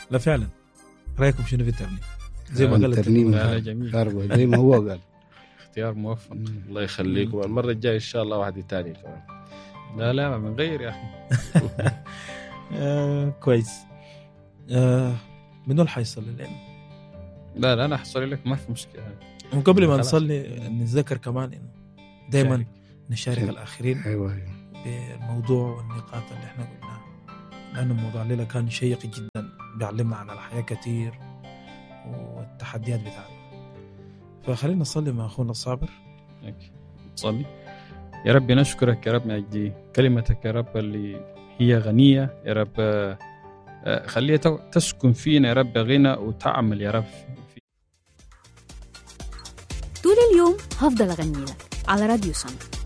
لا فعلا. رايكم شنو في الترنيم؟ زي ما قال الترنيم جميل، زي ما هو قال. اختيار موفق. الله يخليكم. المرة الجاية إن شاء الله واحد تاني كمان. لا من غير يا أخي. كويس. منو الحيصلي لنا؟ لا أنا حصل لك، ما في مشكلة. وقبل ما نصلي نتذكر كمان إنه دائما نشارك شارك. الآخرين أيوة. بالموضوع والنقاط اللي احنا قلناها، لأنه الموضوع الليلة كان شيق جدا، بيعلمنا عن الحياة كتير والتحديات بتاعتنا. فخلينا نصلي مع أخونا الصابر. صلي. يا رب نشكرك يا رب من أجل كلمتك يا رب اللي هي غنية يا رب، خليها تسكن فينا يا رب غنى وتعمل يا رب. طول اليوم هفضل أغني لك على راديو سما.